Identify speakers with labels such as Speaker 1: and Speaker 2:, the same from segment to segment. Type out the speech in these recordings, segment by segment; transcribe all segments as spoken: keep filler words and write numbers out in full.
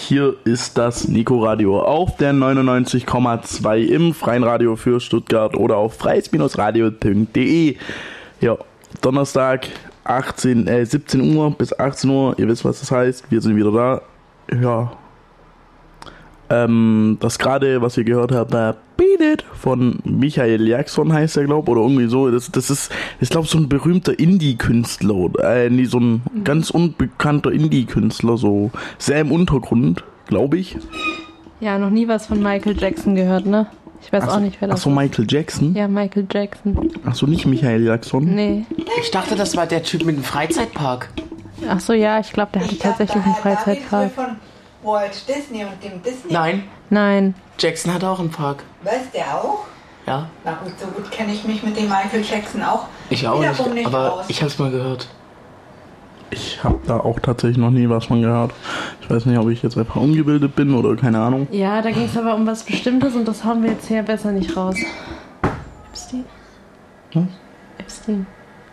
Speaker 1: hier ist das Nico Radio auf der neunundneunzig Komma zwei im freien Radio für Stuttgart oder auf freies radio punkt de. Ja, Donnerstag achtzehn, äh, siebzehn Uhr bis achtzehn Uhr, ihr wisst, was das heißt, wir sind wieder da. Ja, ähm, das gerade, was ihr gehört habt, da Beat It von Michael Jackson heißt er, glaube ich, oder irgendwie so. Das, das ist, ich glaube, so ein berühmter Indie-Künstler, äh, nee, so ein mhm. ganz unbekannter Indie-Künstler, so sehr im Untergrund, glaube ich.
Speaker 2: Ja, noch nie was von Michael Jackson gehört, ne? Ich weiß
Speaker 1: ach,
Speaker 2: auch nicht, wer das
Speaker 1: ist. Ach so, Michael Jackson?
Speaker 2: Ja, Michael Jackson.
Speaker 1: Ach so, nicht Michael Jackson?
Speaker 2: Nee.
Speaker 3: Ich dachte, das war der Typ mit dem Freizeitpark.
Speaker 2: Ach so, ja, ich glaube, der hatte
Speaker 4: Ich glaub,
Speaker 2: tatsächlich einen Freizeitpark.
Speaker 4: Von Walt Disney und dem Disney.
Speaker 3: Nein,
Speaker 2: Nein.
Speaker 3: Jackson hat auch einen Park.
Speaker 4: Was, der auch?
Speaker 3: Ja.
Speaker 4: Na gut, so gut kenne ich mich mit dem Michael Jackson auch
Speaker 3: Ich auch
Speaker 4: wiederum
Speaker 3: nicht,
Speaker 4: nicht
Speaker 3: aber
Speaker 4: aus.
Speaker 3: ich hab's mal gehört.
Speaker 1: Ich habe da auch tatsächlich noch nie was von gehört. Ich weiß nicht, ob ich jetzt einfach ungebildet bin oder keine Ahnung.
Speaker 2: Ja, da ging es aber um was Bestimmtes und das hauen wir jetzt hier besser nicht raus. Epstein?
Speaker 1: Was?
Speaker 2: Epstein.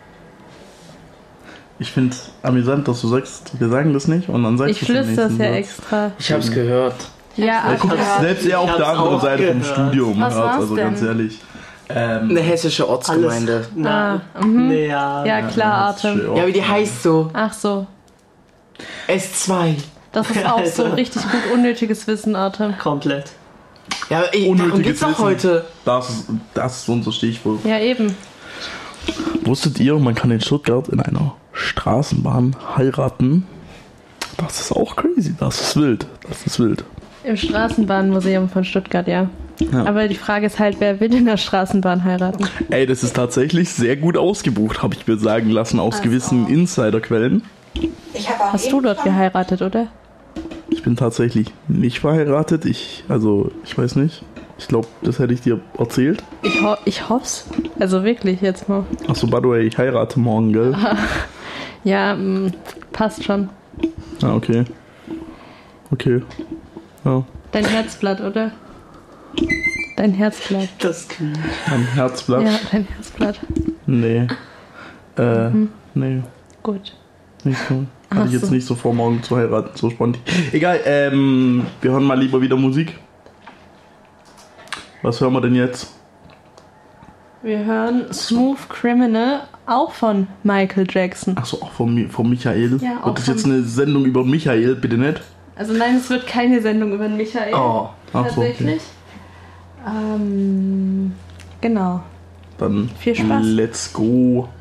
Speaker 1: Ich finde es amüsant, dass du sagst, wir sagen das nicht und dann sagst
Speaker 2: Ich
Speaker 1: du es im
Speaker 2: flüster es
Speaker 1: nächsten
Speaker 2: ja
Speaker 1: Satz.
Speaker 2: extra.
Speaker 3: Ich hab's gehört.
Speaker 2: Ja,
Speaker 1: Ja,
Speaker 2: aber
Speaker 1: guck, selbst er auf
Speaker 5: Ich
Speaker 1: der
Speaker 5: hab's
Speaker 1: anderen
Speaker 5: auch
Speaker 1: Seite vom
Speaker 5: gehört.
Speaker 1: Studium
Speaker 2: Was
Speaker 1: hört,
Speaker 2: war's
Speaker 1: also
Speaker 2: denn?
Speaker 1: ganz ehrlich. Ähm,
Speaker 3: Eine hessische Ortsgemeinde.
Speaker 5: Alles. Na,
Speaker 2: Ah, mhm.
Speaker 5: nee, ja.
Speaker 2: Ja, klar, Atem.
Speaker 3: Ja, wie die heißt so.
Speaker 2: Ach so.
Speaker 3: S zwei.
Speaker 2: Das ist auch so
Speaker 5: Alter.
Speaker 2: richtig gut unnötiges Wissen, Atem.
Speaker 5: Komplett.
Speaker 3: Ja, aber ey, darum
Speaker 1: Unnötiges
Speaker 3: geht's doch
Speaker 1: Wissen.
Speaker 3: heute.
Speaker 1: Das, ist- das ist unser Stichwort.
Speaker 2: Ja, eben.
Speaker 1: Wusstet ihr, man kann in Stuttgart in einer Straßenbahn heiraten? Das ist auch crazy, das ist wild, das ist wild.
Speaker 2: Im Straßenbahnmuseum von Stuttgart, ja.
Speaker 1: Ja.
Speaker 2: Aber die Frage ist halt, wer will in der Straßenbahn heiraten?
Speaker 1: Ey, das ist tatsächlich sehr gut ausgebucht, habe ich mir sagen lassen, aus
Speaker 2: Ach so.
Speaker 1: gewissen Insiderquellen.
Speaker 4: Ich habe auch
Speaker 2: Hast du
Speaker 4: eben
Speaker 2: dort
Speaker 4: schon-
Speaker 2: geheiratet, oder?
Speaker 1: Ich bin tatsächlich nicht verheiratet, ich, also, ich weiß nicht. Ich glaube, das hätte ich dir erzählt.
Speaker 2: Ich, ho ich hoff's. Also wirklich, jetzt mal.
Speaker 1: Achso, by the way, ich heirate morgen, gell?
Speaker 2: Ja, mh, passt schon.
Speaker 1: Ah, okay. Okay. Ja,
Speaker 2: Dein Herzblatt, oder? Dein Herzblatt.
Speaker 5: Das ist cool.
Speaker 1: mein Herzblatt.
Speaker 2: Ja, dein Herzblatt.
Speaker 1: Nee. Äh,
Speaker 2: Mhm.
Speaker 1: nee.
Speaker 2: Gut.
Speaker 1: Nicht so. Hatte
Speaker 2: Ach
Speaker 1: ich jetzt
Speaker 2: so.
Speaker 1: nicht so vor, morgen zu heiraten, so spontan. Egal, ähm, wir hören mal lieber wieder Musik. Was hören wir denn jetzt?
Speaker 2: Wir hören Smooth Criminal, auch von Michael Jackson.
Speaker 1: Achso, auch von, Mi- von Michael.
Speaker 2: Ja, auch
Speaker 1: Wird das
Speaker 2: von-
Speaker 1: jetzt eine Sendung über Michael, bitte nicht?
Speaker 2: Also nein, es wird keine Sendung über den Michael.
Speaker 3: Oh.
Speaker 1: Ach so, okay.
Speaker 2: Tatsächlich. Ähm, genau.
Speaker 1: Dann
Speaker 2: Viel Spaß.
Speaker 1: let's go.